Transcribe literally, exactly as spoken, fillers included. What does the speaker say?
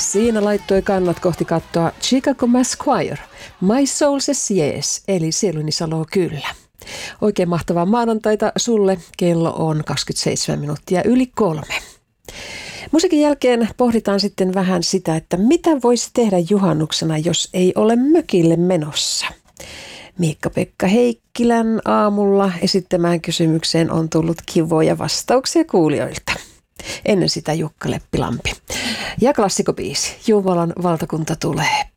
Siinä laittoi kannat kohti kattoa Chicago Mass Choir, My Soul Says Yes, eli sieluni sanoo kyllä. Oikein mahtavaa maanantaita sulle, kello on kaksikymmentäseitsemän minuuttia yli kolme. Musiikin jälkeen pohditaan sitten vähän sitä, että mitä voisi tehdä juhannuksena, jos ei ole mökille menossa. Miikka-Pekka Heikkilän aamulla esittämään kysymykseen on tullut kivoja vastauksia kuulijoilta. Ennen sitä Jukka Leppilampi. Ja klassikobiisi, Jumalan valtakunta tulee.